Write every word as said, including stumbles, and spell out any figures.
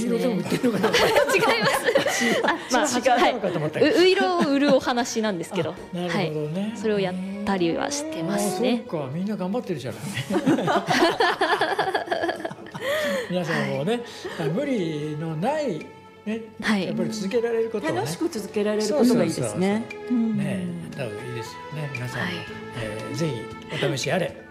色でも売ってるのかな。 違います。 違うのかと思ったけど。 う色を売るお話なんですけど、 なるほどね。 はい、それをやったりはしてますね。 そうか、みんな頑張ってるじゃない。皆さんもね、無理のないね、 はい、 やっぱり続けられることをね、 楽しく続けられることがいいですね。 ね、やった方がいいですよね。皆さんも、 はい、 えー、ぜひお試しあれ。